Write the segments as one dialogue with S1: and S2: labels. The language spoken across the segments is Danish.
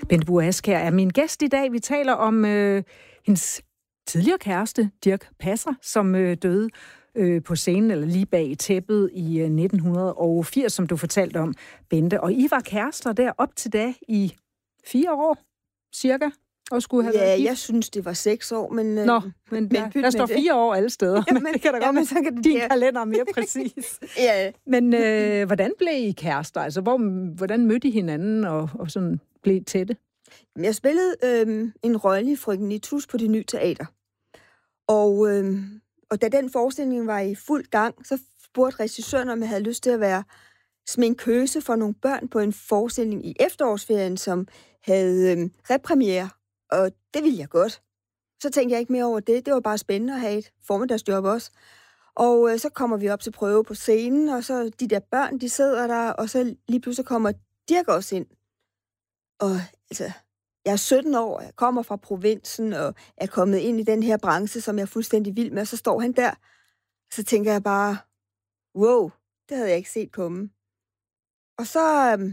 S1: Bente Burg Askjær er min gæst i dag. Vi taler om hendes tidligere kæreste, Dirch Passer, som døde på scenen, eller lige bag tæppet i 1980, som du fortalte om, Bente. Og I var kærester der op til da i 4 år, cirka, og skulle have været gift.
S2: Jeg synes, det var 6 år, men...
S1: men der står 4 år alle steder.
S2: Jamen,
S1: det kan da godt være, så kan din kalender mere præcis.
S2: Ja.
S1: Men hvordan blev I kærester? Altså, hvordan mødte I hinanden og sådan blev tætte?
S2: Jeg spillede en rolle i Frøken Nitus på Det Nye Teater. Og da den forestilling var i fuld gang, så spurgte regissøren, om jeg havde lyst til at være sminkøse for nogle børn på en forestilling i efterårsferien, som havde repremiere. Og det ville jeg godt. Så tænkte jeg ikke mere over det. Det var bare spændende at have et formiddagsjob også. Og så kommer vi op til prøve på scenen, og så de der børn, de sidder der, og så lige pludselig kommer Dirch også ind. Og altså, jeg er 17 år, jeg kommer fra provinsen, og er kommet ind i den her branche, som jeg er fuldstændig vild med, og så står han der. Så tænker jeg bare, wow, det havde jeg ikke set komme. Og så,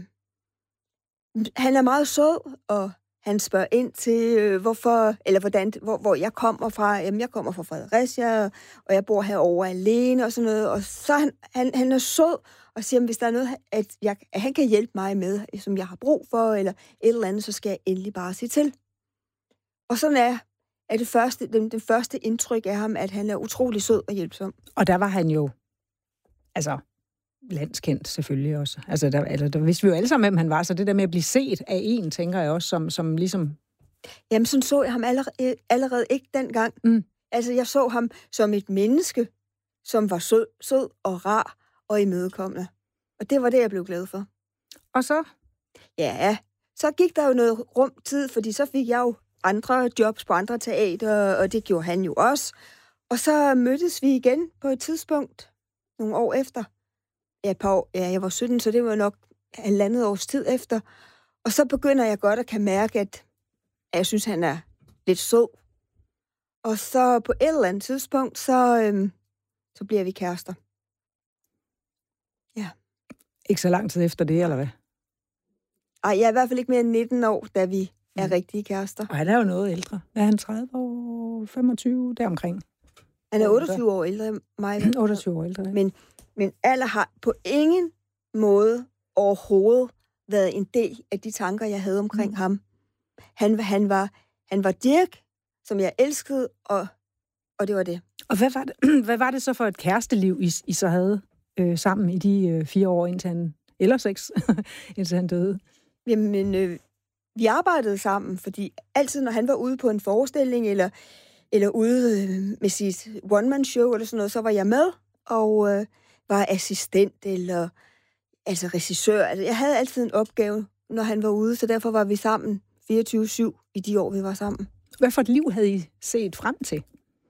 S2: han er meget sød, og han spørger ind til, hvor jeg kommer fra. Jamen, jeg kommer fra Fredericia, og jeg bor herovre alene, og sådan noget. Og så han er sød, og siger, hvis der er noget, at han kan hjælpe mig med, som jeg har brug for, eller et eller andet, så skal jeg endelig bare sige til. Og sådan er det første indtryk af ham, at han er utrolig sød og hjælpsom.
S1: Og der var han jo, altså, landskendt selvfølgelig også. Altså, der vidste vi jo alle sammen, hvem han var, så det der med at blive set af en, tænker jeg også, som ligesom...
S2: Jamen, sådan så jeg ham allerede ikke dengang. Mm. Altså, jeg så ham som et menneske, som var sød og rar og imødekommende. Og det var det, jeg blev glad for.
S1: Og så?
S2: Ja, så gik der jo noget tid, fordi så fik jeg jo andre jobs på andre teater, og det gjorde han jo også. Og så mødtes vi igen på et tidspunkt, nogle år efter. Jeg var 17, så det var nok 1,5 års tid efter. Og så begynder jeg godt at kan mærke, at jeg synes, han er lidt sød. Og så på et eller andet tidspunkt, så bliver vi kærester. Ja.
S1: Ikke så lang tid efter det, eller hvad?
S2: Ej, jeg er i hvert fald ikke mere end 19 år, da vi er rigtige kærester.
S1: Og han er jo noget ældre. Er han 30 år, 25, deromkring?
S2: Han er 28 år ældre end mig.
S1: 28 år ældre, ja.
S2: Men alder har på ingen måde overhovedet været en del af de tanker, jeg havde omkring ham. Han var Dirch, som jeg elskede, og det var det.
S1: Og hvad var det så for et kæresteliv, I så havde sammen i de 4 år, indtil han, eller 6, indtil han døde?
S2: Jamen, vi arbejdede sammen, fordi altid, når han var ude på en forestilling, eller ude med sit one-man-show, eller sådan noget, så var jeg med, og var assistent, eller altså regissør. Altså, jeg havde altid en opgave, når han var ude, så derfor var vi sammen 24/7 i de år, vi var sammen.
S1: Hvad for et liv havde I set frem til?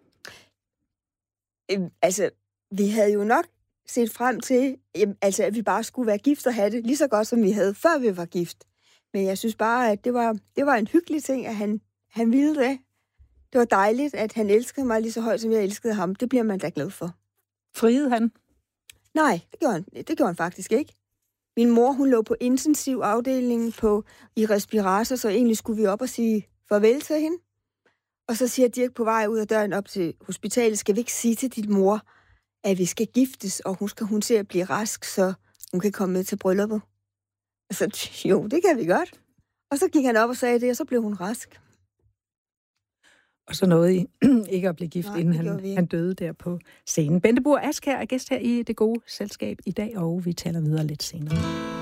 S2: Altså, vi havde jo nok set frem til, at vi bare skulle være gift og have det lige så godt, som vi havde, før vi var gift. Men jeg synes bare, at det var en hyggelig ting, at han ville det. Det var dejligt, at han elskede mig lige så højt, som jeg elskede ham. Det bliver man da glad for.
S1: Friede han?
S2: Nej, det gjorde han faktisk ikke. Min mor, hun lå på intensiv afdeling i respirator, så egentlig skulle vi op og sige farvel til hende. Og så siger Dirch på vej ud af døren op til hospitalet, skal vi ikke sige til din mor, at vi skal giftes, og hun ser at blive rask, så hun kan komme med til brylluppet. Altså, jo, det kan vi godt. Og så gik han op og sagde det, og så blev hun rask.
S1: Og så nåede I ikke at blive gift, inden han døde der på scenen. Bente Burg Askjær er gæst her i Det Gode Selskab i dag, og vi taler videre lidt senere.